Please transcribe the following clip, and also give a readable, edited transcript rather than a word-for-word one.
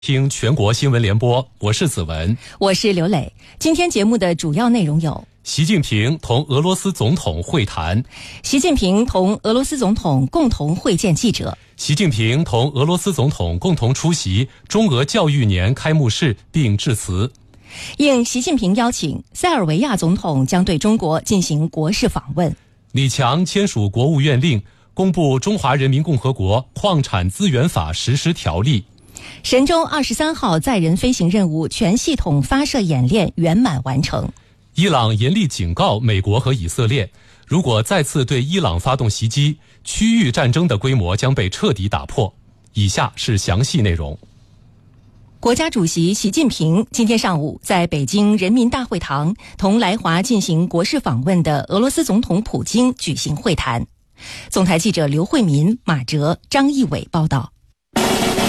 听全国新闻联播，我是子文， 我是刘磊。今天节目的主要内容有： 习近平同俄罗斯总统会谈， 习近平同俄罗斯总统共同会见记者， 习近平同俄罗斯总统共同出席中俄教育年开幕式并致辞。 应习近平邀请，塞尔维亚总统将对中国进行国事访问。 李强签署国务院令，公布《中华人民共和国矿产资源法实施条例》。 神舟23号载人飞行任务全系统发射演练圆满完成。 伊朗严厉警告美国和以色列，如果再次对伊朗发动袭击，区域战争的规模将被彻底打破。以下是详细内容。 国家主席习近平今天上午在北京人民大会堂同来华进行国事访问的俄罗斯总统普京举行会谈。总台记者刘慧民、马哲、张毅伟报道。